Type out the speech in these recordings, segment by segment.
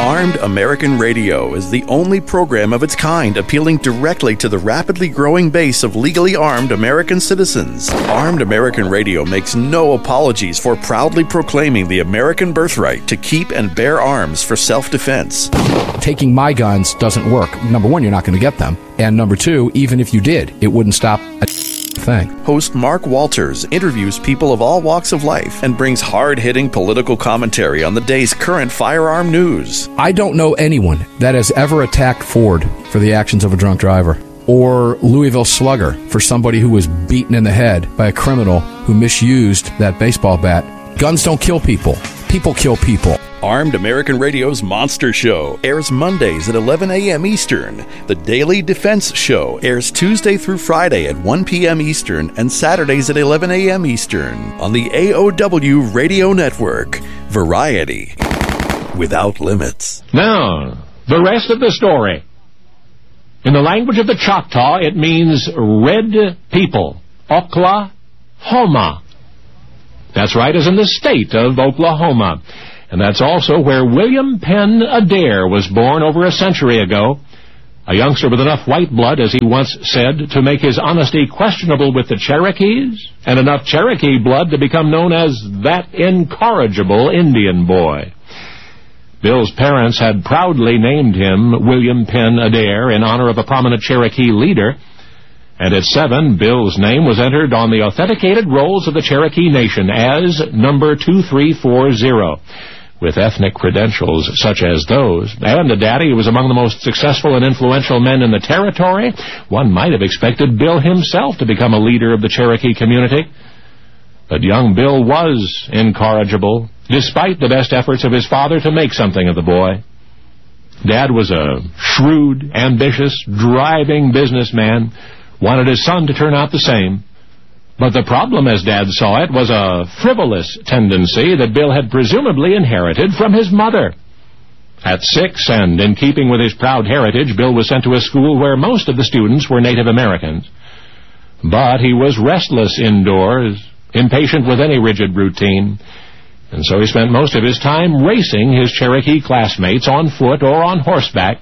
Armed American Radio is the only program of its kind appealing directly to the rapidly growing base of legally armed American citizens. Armed American Radio makes no apologies for proudly proclaiming the American birthright to keep and bear arms for self-defense. Taking my guns doesn't work. Number one, you're not going to get them. And number two, even if you did, it wouldn't stop a thing. Host Mark Walters interviews people of all walks of life and brings hard-hitting political commentary on the day's current firearm news. I don't know anyone that has ever attacked Ford for the actions of a drunk driver, or Louisville Slugger for somebody who was beaten in the head by a criminal who misused that baseball bat. Guns don't kill people. People kill people. Armed American Radio's Monster Show airs Mondays at 11 a.m. Eastern. The Daily Defense Show airs Tuesday through Friday at 1 p.m. Eastern and Saturdays at 11 a.m. Eastern on the AOW Radio Network. Variety without limits. Now, the rest of the story. In the language of the Choctaw, it means red people. Oklahoma. That's right, as in the state of Oklahoma. And that's also where William Penn Adair was born over a century ago, a youngster with enough white blood, as he once said, to make his honesty questionable with the Cherokees, and enough Cherokee blood to become known as that incorrigible Indian boy. Bill's parents had proudly named him William Penn Adair in honor of a prominent Cherokee leader, and at 7, Bill's name was entered on the authenticated rolls of the Cherokee Nation as number 2340. With ethnic credentials such as those, and a daddy who was among the most successful and influential men in the territory, one might have expected Bill himself to become a leader of the Cherokee community. But young Bill was incorrigible, despite the best efforts of his father to make something of the boy. Dad was a shrewd, ambitious, driving businessman, wanted his son to turn out the same. But the problem, as Dad saw it, was a frivolous tendency that Bill had presumably inherited from his mother. At 6, and in keeping with his proud heritage, Bill was sent to a school where most of the students were Native Americans. But he was restless indoors, impatient with any rigid routine, and so he spent most of his time racing his Cherokee classmates on foot or on horseback.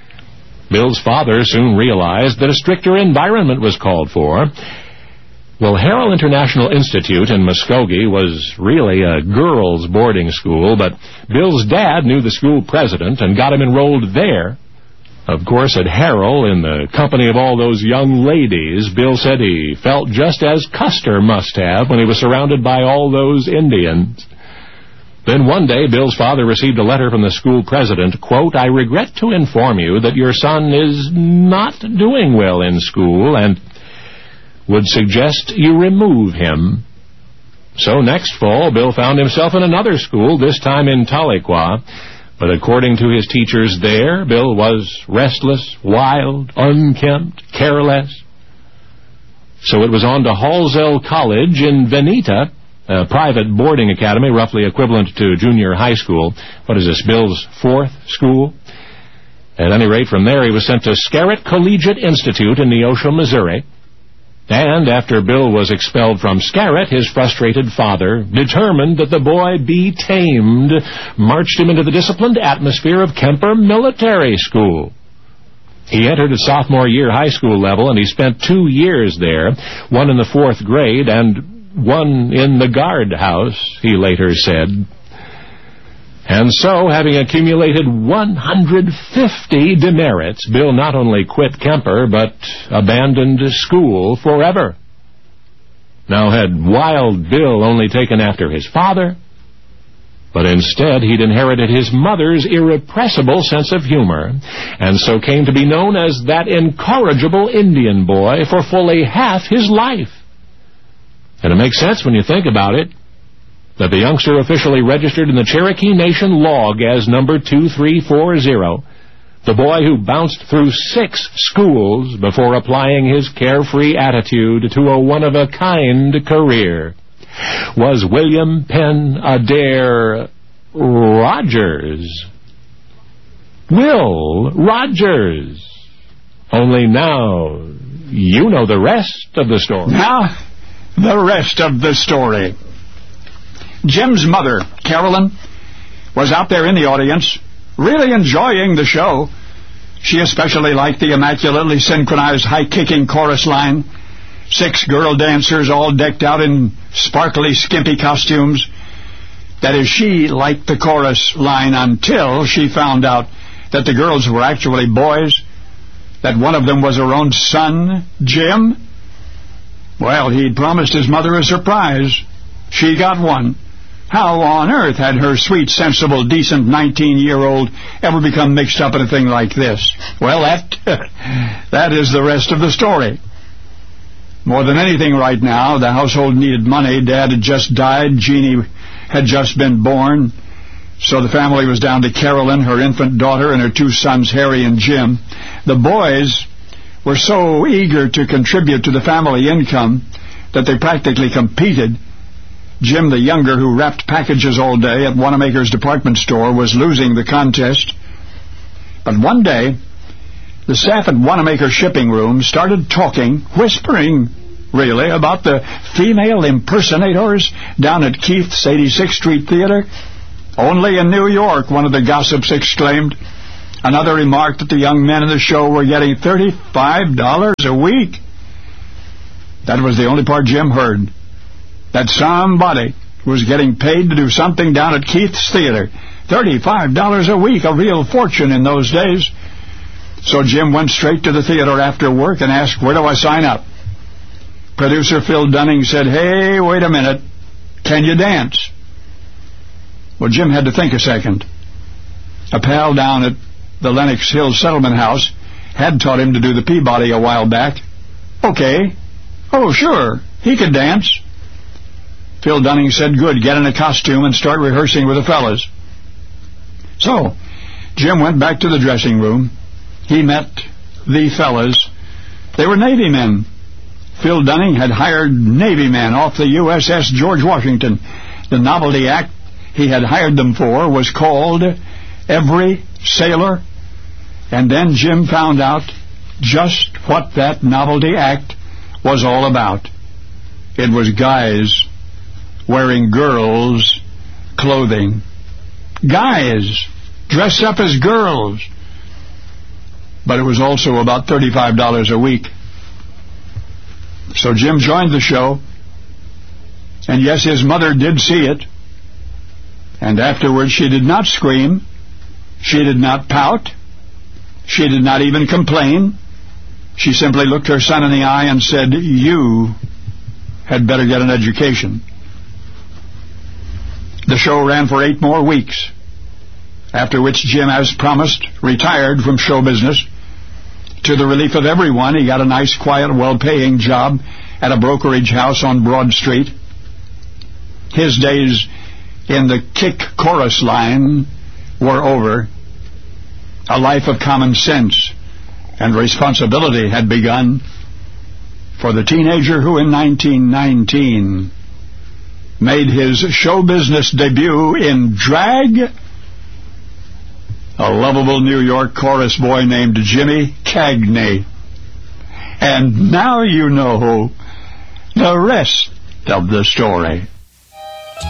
Bill's father soon realized that a stricter environment was called for. Well, Harrell International Institute in Muskogee was really a girls' boarding school, but Bill's dad knew the school president and got him enrolled there. Of course, at Harrell, in the company of all those young ladies, Bill said he felt just as Custer must have when he was surrounded by all those Indians. Then one day, Bill's father received a letter from the school president, quote, "I regret to inform you that your son is not doing well in school and would suggest you remove him." So next fall, Bill found himself in another school, this time in Tahlequah. But according to his teachers there, Bill was restless, wild, unkempt, careless. So it was on to Halsell College in Veneta, a private boarding academy, roughly equivalent to junior high school. What is this, Bill's 4th school? At any rate, from there he was sent to Scarrett Collegiate Institute in Neosho, Missouri. And after Bill was expelled from Scarrett, his frustrated father, determined that the boy be tamed, marched him into the disciplined atmosphere of Kemper Military School. He entered at sophomore year high school level, and he spent 2 years there, one in the 4th grade and one in the guardhouse, he later said. And so, having accumulated 150 demerits, Bill not only quit Kemper, but abandoned school forever. Now, had Wild Bill only taken after his father? But instead, he'd inherited his mother's irrepressible sense of humor, and so came to be known as that incorrigible Indian boy for fully half his life. And it makes sense when you think about it, that the youngster officially registered in the Cherokee Nation log as number 2340, the boy who bounced through 6 schools before applying his carefree attitude to a one-of-a-kind career, was William Penn Adair Rogers. Will Rogers. Only now, you know the rest of the story. Now, the rest of the story. Jim's mother, Carolyn, was out there in the audience really enjoying the show. She especially liked the immaculately synchronized high-kicking chorus line. 6 girl dancers all decked out in sparkly, skimpy costumes. That is, she liked the chorus line until she found out that the girls were actually boys, that one of them was her own son, Jim. Well, he'd promised his mother a surprise. She got one. How on earth had her sweet, sensible, decent 19-year-old ever become mixed up in a thing like this? Well, that is the rest of the story. More than anything right now, the household needed money. Dad had just died. Jeannie had just been born. So the family was down to Carolyn, her infant daughter, and her 2 sons, Harry and Jim. The boys were so eager to contribute to the family income that they practically competed. Jim, the younger, who wrapped packages all day at Wanamaker's department store, was losing the contest. But one day, the staff at Wanamaker Shipping Room started talking, whispering, really, about the female impersonators down at Keith's 86th Street Theater. Only in New York, one of the gossips exclaimed. Another remarked that the young men in the show were getting $35 a week. That was the only part Jim heard. That somebody was getting paid to do something down at Keith's Theater. $35 a week, a real fortune in those days. So Jim went straight to the theater after work and asked, "Where do I sign up?" Producer Phil Dunning said, "Hey, wait a minute. Can you dance?" Well, Jim had to think a second. A pal down at the Lenox Hill Settlement House had taught him to do the Peabody a while back. Okay. Oh, sure. He could dance. Phil Dunning said, "Good, get in a costume and start rehearsing with the fellas." So, Jim went back to the dressing room. He met the fellas. They were Navy men. Phil Dunning had hired Navy men off the USS George Washington. The novelty act he had hired them for was called Every Sailor. And then Jim found out just what that novelty act was all about. It was guys wearing girls' clothing. Guys dressed up as girls. But it was also about $35 a week. So Jim joined the show. And yes, his mother did see it. And afterwards she did not scream. She did not pout. She did not even complain. She simply looked her son in the eye and said, "You had better get an education." The show ran for 8 more weeks, after which Jim, as promised, retired from show business. To the relief of everyone, he got a nice, quiet, well-paying job at a brokerage house on Broad Street. His days in the kick chorus line were over. A life of common sense and responsibility had begun for the teenager who in 1919 made his show business debut in drag, a lovable New York chorus boy named Jimmy Cagney. And now you know the rest of the story.